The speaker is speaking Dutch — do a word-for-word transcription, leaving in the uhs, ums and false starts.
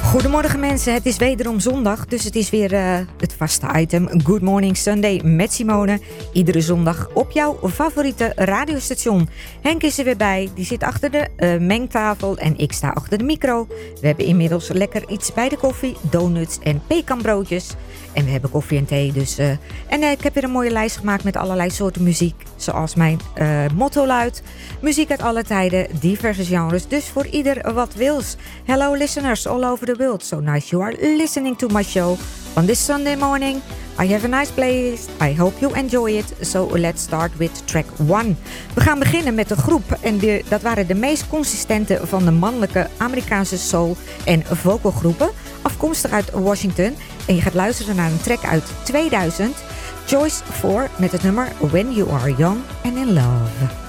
Goedemorgen mensen, het is wederom zondag, dus het is weer uh, het vaste item Good Morning Sunday met Simone. Iedere zondag op jouw favoriete radiostation. Henk is er weer bij, die zit achter de uh, mengtafel en ik sta achter de micro. We hebben inmiddels lekker iets bij de koffie, donuts en pekanbroodjes. En we hebben koffie en thee, dus... Uh, en uh, ik heb weer een mooie lijst gemaakt met allerlei soorten muziek. Zoals mijn uh, motto luidt. Muziek uit alle tijden, diverse genres. Dus voor ieder wat wils. Hello listeners all over the world. So nice you are listening to my show on this Sunday morning. I have a nice playlist. I hope you enjoy it. So let's start with track one. We gaan beginnen met de groep. En de, dat waren de meest consistente van de mannelijke Amerikaanse soul- en vocalgroepen. Afkomstig uit Washington. En je gaat luisteren naar een track uit tweeduizend. Choice four met het nummer When You Are Young and in Love.